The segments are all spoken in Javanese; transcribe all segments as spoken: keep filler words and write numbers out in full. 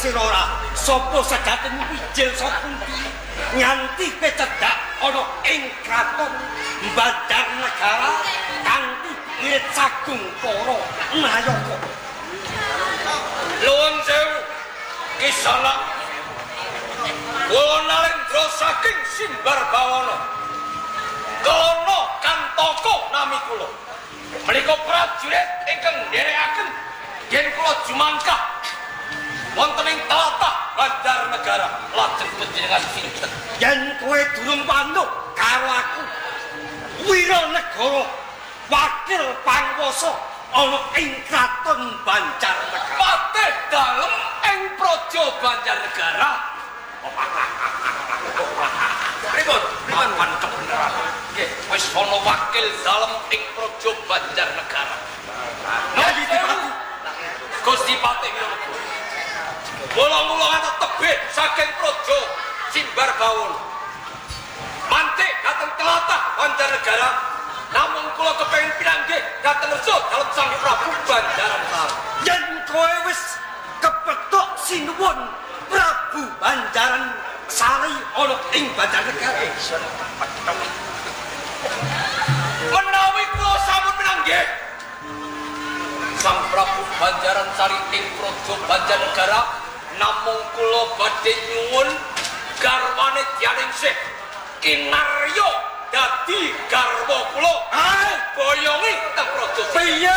sira ora sapa sedaten wijil saka pundi nganti pecedak ana ing kraton Banjarnegara kanthi wirid sagung para nayaka. Nuwun sewu Kisana kula Nalendra saking Simbar Bawana Kalana Kantaka nami kula menika prajurit ingkang nderekaken yen kula jumangkah wonten ing tlatah Banjarnegara lajeng panjenengan sinten yen kowe durung manuk karo aku Wiranegara wakil panguwasa ana ing kraton Banjarnegara patih dalem ing praja Banjarnegara pripun pripun mantep beneran nggih wis ana wakil dalem ing praja Banjarnegara Nadi Pati Gusti Patih Wiranegara Mula-mula ana tebih saking praja Simbar Bawana mantik dateng tlatah Banjarnegara namung kula kepengin pinanggih dateng reso dalem Sang Prabu Banjarnegara yen kowe wis kepethuk sinuwun Prabu Banjaran Sari ana ing Banjarnegara menawi kula sampun pinanggih Sang Prabu Banjaran Sari ing praja Banjarnegara namung kula badhe nyuwun garwane Dyaningsih kinarya dadi garwa kula boyongi teng praja piye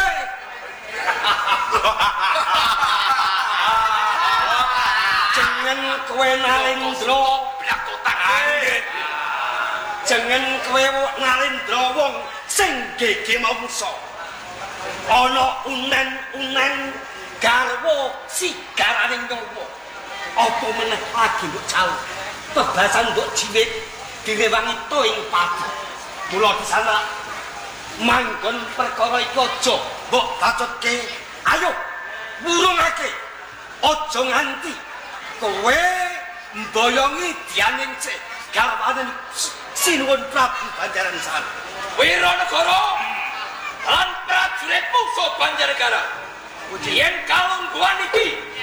jeneng kowe Nalendra blakotan andhet jeneng kowe Nalendra wong sing gege mangsa ana unen-unen garwa sigaraning nyawa apa meneh lagi mbok cawu bebasan mbok jiwit direwangi toing pati mula di sana manggon perkara iki aja mbok bacotke ayo wurungake aja nganti kowe mboyongi Dyaningsih garwane sinuwun Prabu Banjaran Sari Wiranegara lan prajurit musuh Banjarnegara yen kalungguhan iki